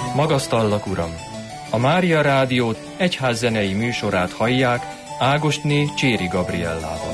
Magasztallak, Uram! A Mária Rádió egyházzenei műsorát hallják Ágosné Cséri Gabriellával.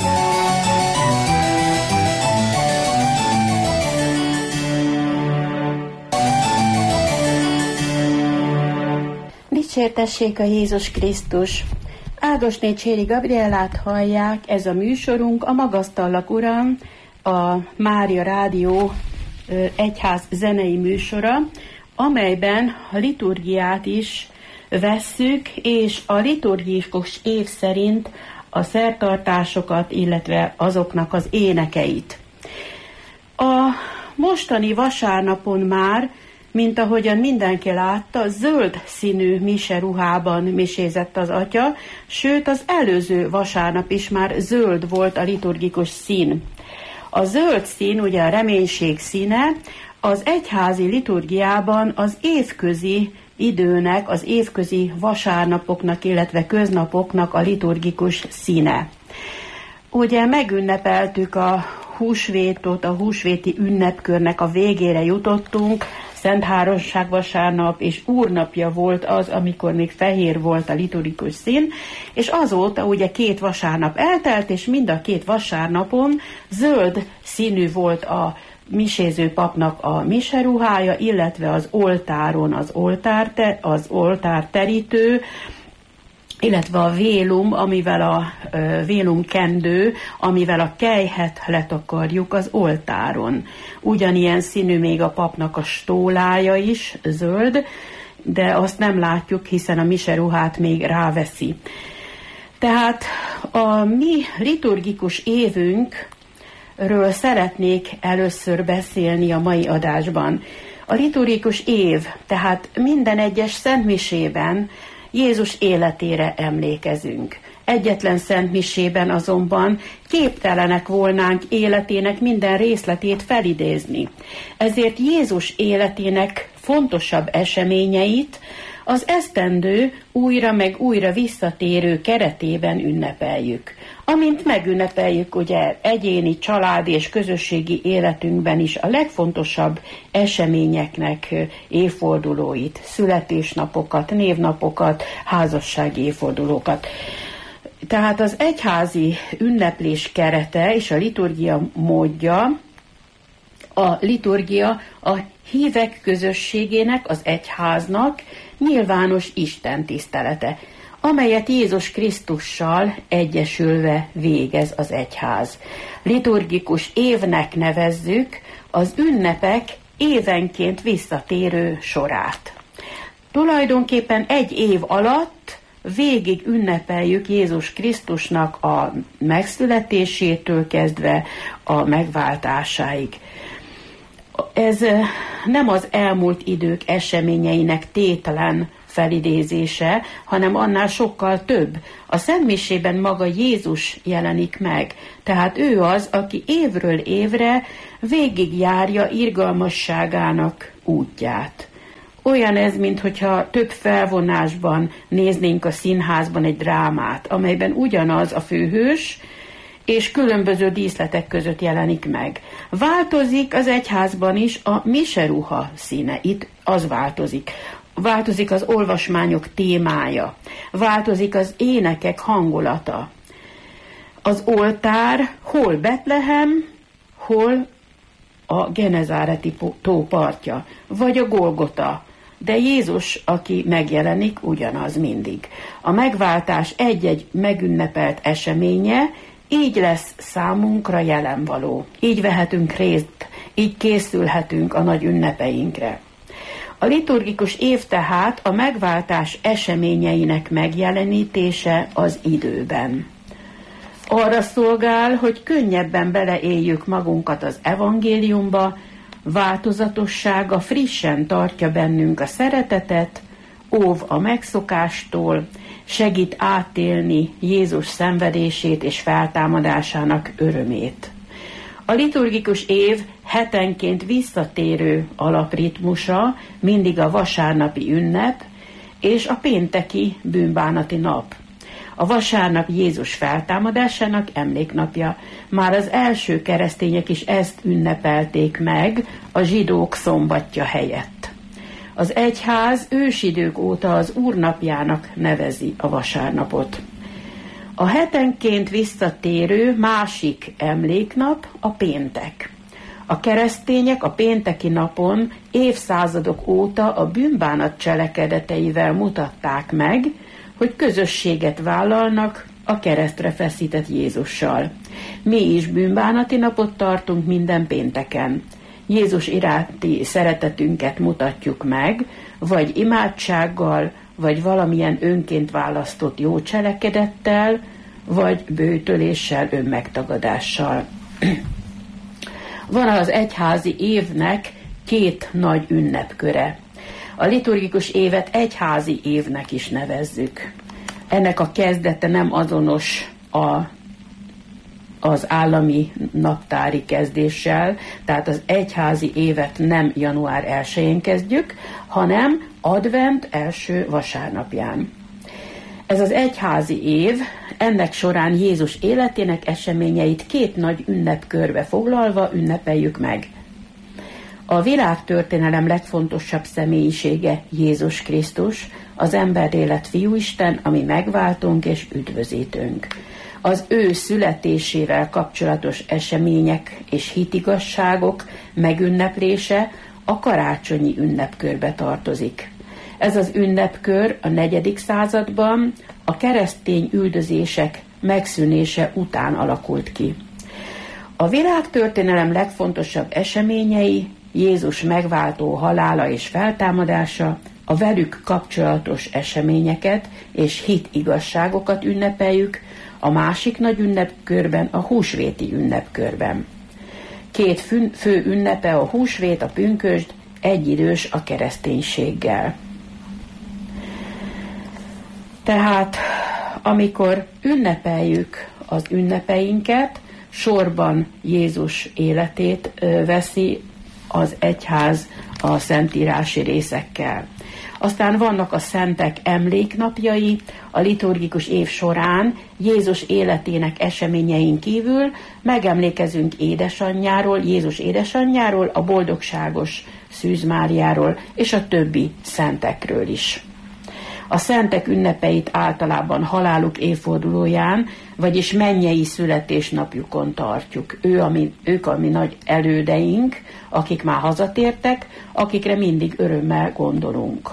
Dicsértessék a Jézus Krisztus! Ágosné Cséri Gabriellát hallják, ez a műsorunk, a Magasztallak, Uram, a Mária Rádió egyház zenei műsora, amelyben a liturgiát is vesszük, és a liturgikus év szerint a szertartásokat, illetve azoknak az énekeit. A mostani vasárnapon már, mint ahogyan mindenki látta, zöld színű miseruhában misézett az atya, sőt az előző vasárnap is már zöld volt a liturgikus szín. A zöld szín, ugye a reménység színe, az egyházi liturgiában az évközi időnek, az évközi vasárnapoknak, illetve köznapoknak a liturgikus színe. Ugye megünnepeltük a húsvétot, a húsvéti ünnepkörnek a végére jutottunk, Szentháromság vasárnap és Úrnapja volt az, amikor még fehér volt a liturgikus szín, és azóta ugye 2 vasárnap eltelt, és mind a 2 vasárnapon zöld színű volt a miséző papnak a miseruhája, illetve az oltáron az oltárterítő, illetve a vélum, amivel a vélumkendő, amivel a kelyhet letakarjuk az oltáron. Ugyanilyen színű még a papnak a stólája is, zöld, de azt nem látjuk, hiszen a miseruhát még ráveszi. Tehát a mi liturgikus évünkről szeretnék először beszélni a mai adásban. A liturgikus év, tehát minden egyes szentmisében Jézus életére emlékezünk. Egyetlen szentmisében azonban képtelenek volnánk életének minden részletét felidézni. Ezért Jézus életének fontosabb eseményeit az esztendő újra meg újra visszatérő keretében ünnepeljük. Amint megünnepeljük ugye egyéni, családi és közösségi életünkben is a legfontosabb eseményeknek évfordulóit, születésnapokat, névnapokat, házassági évfordulókat. Tehát az egyházi ünneplés kerete és a liturgia módja, a liturgia a hívek közösségének, az egyháznak nyilvános Isten tisztelete, amelyet Jézus Krisztussal egyesülve végez az egyház. Liturgikus évnek nevezzük az ünnepek évenként visszatérő sorát. Tulajdonképpen egy év alatt végig ünnepeljük Jézus Krisztusnak a megszületésétől kezdve a megváltásáig. Ez nem az elmúlt idők eseményeinek tétlen felidézése, hanem annál sokkal több. A szentmisében maga Jézus jelenik meg, tehát ő az, aki évről évre végigjárja irgalmasságának útját. Olyan ez, minthogyha több felvonásban néznénk a színházban egy drámát, amelyben ugyanaz a főhős, és különböző díszletek között jelenik meg. Változik az egyházban is a miseruha színe, itt az változik. Változik az olvasmányok témája, változik az énekek hangulata. Az oltár hol Betlehem, hol a Genezáreti tó partja, vagy a Golgota, de Jézus, aki megjelenik, ugyanaz mindig. A megváltás egy-egy megünnepelt eseménye így lesz számunkra jelenvaló. Így vehetünk részt, így készülhetünk a nagy ünnepeinkre. A liturgikus év tehát a megváltás eseményeinek megjelenítése az időben. Arra szolgál, hogy könnyebben beleéljük magunkat az evangéliumba, változatossága frissen tartja bennünk a szeretetet, óv a megszokástól, segít átélni Jézus szenvedését és feltámadásának örömét. A liturgikus év hetenként visszatérő alapritmusa mindig a vasárnapi ünnep és a pénteki bűnbánati nap. A vasárnap Jézus feltámadásának emléknapja. Már az első keresztények is ezt ünnepelték meg a zsidók szombatja helyett. Az egyház ősidők óta az Úr napjának nevezi a vasárnapot. A hetenként visszatérő másik emléknap a péntek. A keresztények a pénteki napon évszázadok óta a bűnbánat cselekedeteivel mutatták meg, hogy közösséget vállalnak a keresztre feszített Jézussal. Mi is bűnbánati napot tartunk minden pénteken. Jézus iránti szeretetünket mutatjuk meg, vagy imádsággal, vagy valamilyen önként választott jó cselekedettel, vagy bőtöléssel, önmegtagadással. Van az egyházi évnek 2 nagy ünnepköre. A liturgikus évet egyházi évnek is nevezzük. Ennek a kezdete nem azonos az állami naptári kezdéssel, tehát az egyházi évet nem január 1-én kezdjük, hanem advent első vasárnapján. Ez az egyházi év, ennek során Jézus életének eseményeit 2 nagy ünnepkörbe foglalva ünnepeljük meg. A világtörténelem legfontosabb személyisége Jézus Krisztus, az emberélet fiúisten, ami megváltunk és üdvözítünk. Az ő születésével kapcsolatos események és hitigasságok megünneplése a karácsonyi ünnepkörbe tartozik. Ez az ünnepkör a 4. században a keresztény üldözések megszűnése után alakult ki. A világtörténelem legfontosabb eseményei Jézus megváltó halála és feltámadása, a velük kapcsolatos eseményeket és hitigazságokat ünnepeljük, a másik nagy ünnepkörben, a húsvéti ünnepkörben. 2 fő ünnepe a húsvét, a pünkösd, egyidős a kereszténységgel. Tehát, amikor ünnepeljük az ünnepeinket, sorban Jézus életét veszi az egyház a szentírási részekkel. Aztán vannak a szentek emléknapjai, a liturgikus év során Jézus életének eseményein kívül megemlékezünk édesanyjáról, Jézus édesanyjáról, a boldogságos Szűz Máriáról és a többi szentekről is. A szentek ünnepeit általában haláluk évfordulóján, vagyis mennyei születésnapjukon tartjuk. Ők a mi nagy elődeink, akik már hazatértek, akikre mindig örömmel gondolunk.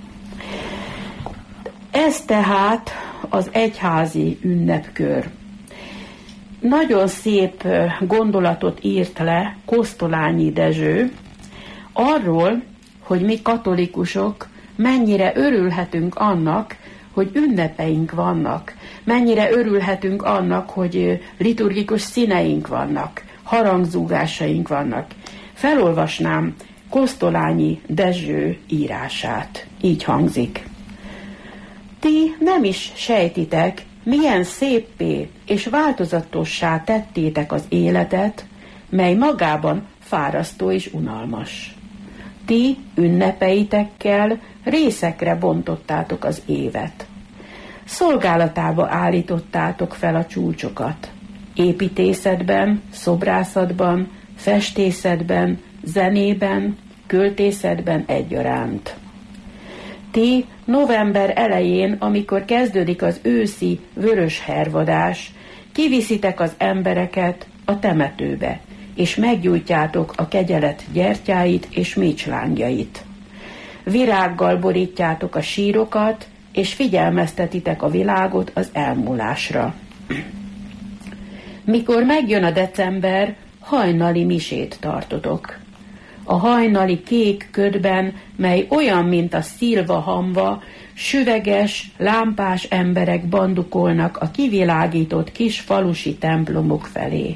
Ez tehát az egyházi ünnepkör. Nagyon szép gondolatot írt le Kosztolányi Dezső arról, hogy mi katolikusok mennyire örülhetünk annak, hogy ünnepeink vannak, mennyire örülhetünk annak, hogy liturgikus színeink vannak, harangzúgásaink vannak. Felolvasnám Kosztolányi Dezső írását. Így hangzik. Ti nem is sejtitek, milyen széppé és változatossá tettétek az életet, mely magában fárasztó és unalmas. Ti ünnepeitekkel részekre bontottátok az évet. Szolgálatába állítottátok fel a csúcsokat. Építészetben, szobrászatban, festészetben, zenében, költészetben egyaránt. Ti november elején, amikor kezdődik az őszi vörös hervadás, kiviszitek az embereket a temetőbe, és meggyújtjátok a kegyelet gyertyáit és mécslángjait. Virággal borítjátok a sírokat, és figyelmeztetitek a világot az elmúlásra. Mikor megjön a december, hajnali misét tartotok. A hajnali kék ködben, mely olyan, mint a szilvahamva, süveges, lámpás emberek bandukolnak a kivilágított kis falusi templomok felé.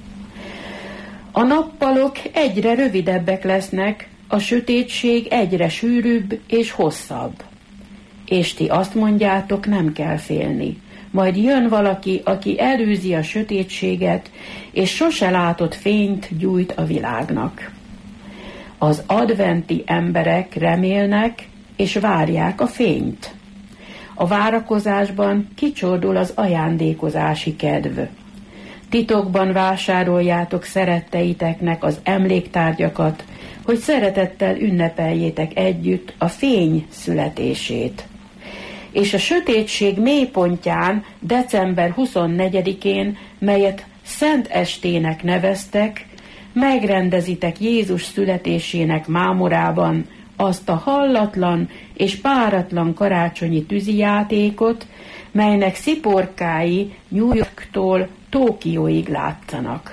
A nappalok egyre rövidebbek lesznek, a sötétség egyre sűrűbb és hosszabb. És ti azt mondjátok, nem kell félni. Majd jön valaki, aki elűzi a sötétséget, és sose látott fényt gyújt a világnak. Az adventi emberek remélnek, és várják a fényt. A várakozásban kicsordul az ajándékozási kedv. Titokban vásároljátok szeretteiteknek az emléktárgyakat, hogy szeretettel ünnepeljétek együtt a fény születését. És a sötétség mélypontján, december 24-én, melyet Szent Estének neveztek, megrendezitek Jézus születésének mámorában azt a hallatlan és páratlan karácsonyi tűzijátékot, melynek sziporkái New Yorktól Tokióig látszanak.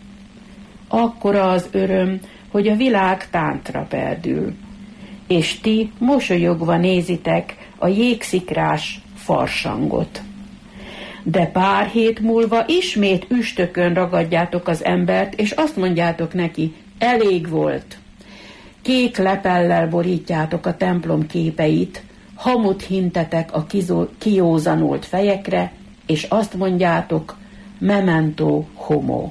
Akkora az öröm, hogy a világ táncra perdül, és ti mosolyogva nézitek a jégszikrás farsangot. De pár hét múlva ismét üstökön ragadjátok az embert, és azt mondjátok neki, elég volt. Kék lepellel borítjátok a templom képeit, hamut hintetek a kiózanult fejekre, és azt mondjátok, memento homo.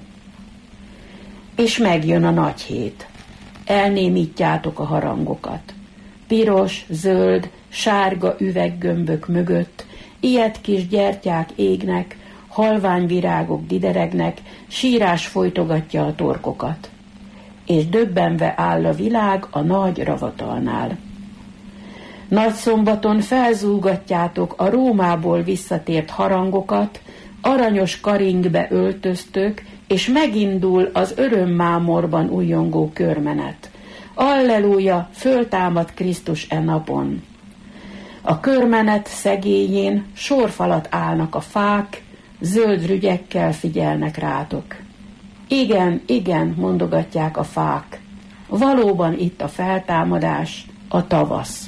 És megjön a nagy hét. Elnémítjátok a harangokat. Piros, zöld, sárga üveggömbök mögött ilyet kis gyertyák égnek, halványvirágok dideregnek, sírás folytogatja a torkokat. És döbbenve áll a világ a nagy ravatalnál. Nagyszombaton felzúgatjátok a Rómából visszatért harangokat, aranyos karingbe öltöztök, és megindul az örömmámorban újjongó körmenet. Alleluja, föltámad Krisztus e napon. A körmenet szegélyén sorfalat állnak a fák, zöld rügyekkel figyelnek rátok. Igen, igen, mondogatják a fák. Valóban itt a feltámadás, a tavasz.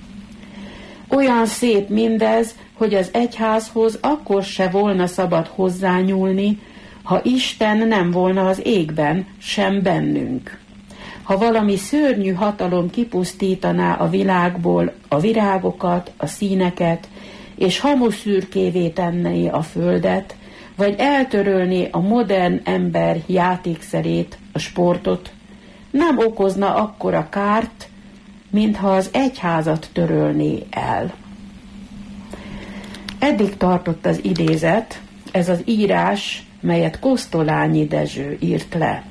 Olyan szép mindez, hogy az egyházhoz akkor se volna szabad hozzányúlni, ha Isten nem volna az égben, sem bennünk. Ha valami szörnyű hatalom kipusztítaná a világból a virágokat, a színeket, és hamuszürkévé tenné a földet, vagy eltörölné a modern ember játékszerét, a sportot, nem okozna akkora kárt, mintha az egyházat törölné el. Eddig tartott az idézet, ez az írás, melyet Kosztolányi Dezső írt le.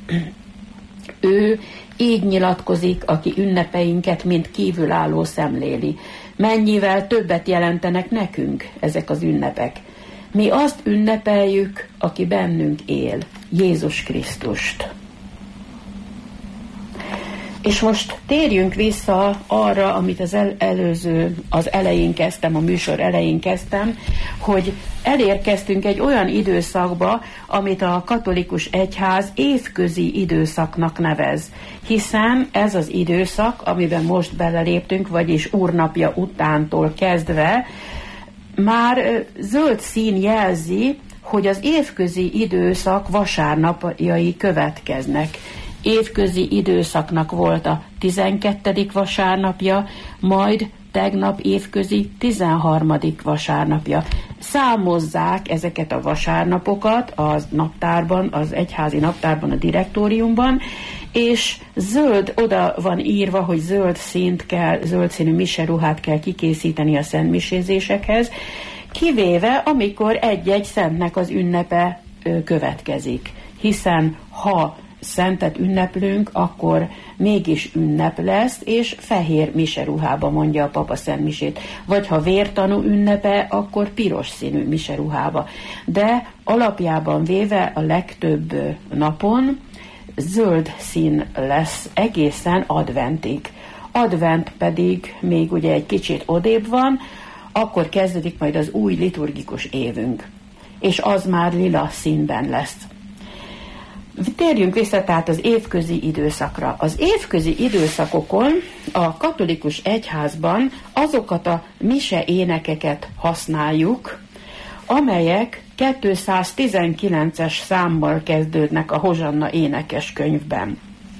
Ő így nyilatkozik, aki ünnepeinket mint kívülálló szemléli. Mennyivel többet jelentenek nekünk ezek az ünnepek. Mi azt ünnepeljük, aki bennünk él, Jézus Krisztust. És most térjünk vissza arra, amit az elején kezdtem, a műsor elején kezdtem, hogy elérkeztünk egy olyan időszakba, amit a katolikus egyház évközi időszaknak nevez. Hiszen ez az időszak, amiben most beleléptünk, vagyis Úrnapja utántól kezdve, már zöld szín jelzi, hogy az évközi időszak vasárnapjai következnek. Évközi időszaknak volt a 12. vasárnapja, majd tegnap évközi 13. vasárnapja. Számozzák ezeket a vasárnapokat az naptárban, az egyházi naptárban, a direktóriumban, és zöld, oda van írva, hogy zöld színű miseruhát kell kikészíteni a szentmisézésekhez, kivéve amikor egy-egy szentnek az ünnepe következik. Hiszen ha szentet ünneplünk, akkor mégis ünnep lesz, és fehér miseruhába mondja a papa szentmisét. Vagy ha vértanú ünnepe, akkor piros színű miseruhába. De alapjában véve a legtöbb napon zöld szín lesz egészen adventig. Advent pedig még ugye egy kicsit odébb van, akkor kezdődik majd az új liturgikus évünk. És az már lila színben lesz. Térjünk vissza tehát az évközi időszakra. Az évközi időszakokon a katolikus egyházban azokat a mise énekeket használjuk, amelyek 219-es számmal kezdődnek a Hozsanna énekes könyvben.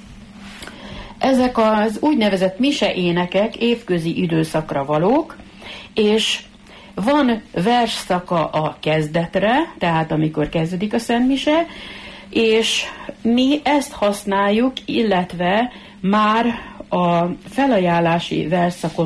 Ezek az úgynevezett mise énekek évközi időszakra valók, és van versszaka a kezdetre, tehát amikor kezdődik a szentmise, és mi ezt használjuk, illetve már a felajánlási versszakot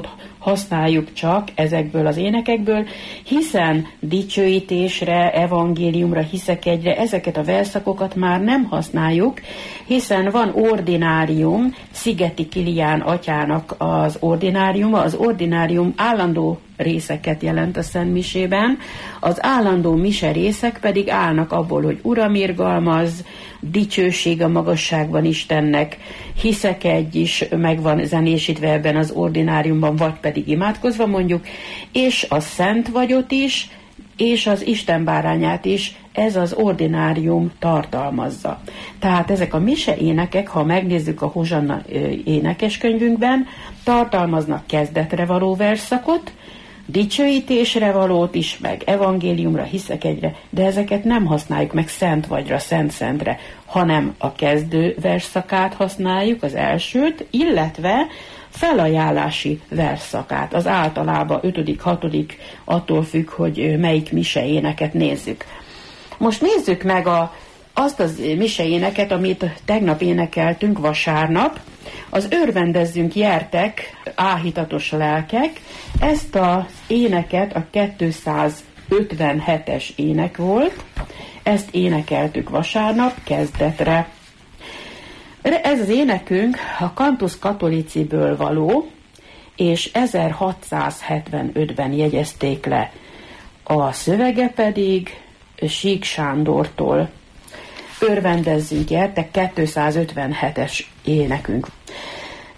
használjuk csak ezekből az énekekből, hiszen dicsőítésre, evangéliumra, hiszek-egyre ezeket a verszakokat már nem használjuk, hiszen van ordinárium, Szigeti Kilián atyának az ordináriuma, az ordinárium állandó részeket jelent a szentmisében, az állandó mise részek pedig állnak abból, hogy Uram irgalmaz, dicsőség a magasságban Istennek, hiszek egy is meg van zenésítve ebben az ordináriumban, vagy pedig imádkozva mondjuk, és a Szent Vagyot is, és az Isten bárányát is ez az ordinárium tartalmazza. Tehát ezek a mise énekek, ha megnézzük a Hozsanna énekeskönyvünkben, tartalmaznak kezdetre való versszakot, dicsőítésre valót is, meg evangéliumra, hiszek egyre, de ezeket nem használjuk meg Szent Vagyra, Szent-Szentre, hanem a kezdő versszakát használjuk, az elsőt, illetve felajánlási versszakát, az általában 5., 6., attól függ, hogy melyik mise éneket nézzük. Most nézzük meg azt az mise éneket, amit tegnap énekeltünk vasárnap, az Örvendezzünk, jertek, áhítatos lelkek. Ezt az éneket a 257-es ének volt, ezt énekeltük vasárnap kezdetre. Ez az énekünk a Cantus Catholiciből való, és 1675-ben jegyezték le. A szövege pedig Sík Sándortól. Örvendezzünk, jertek, 257-es énekünk.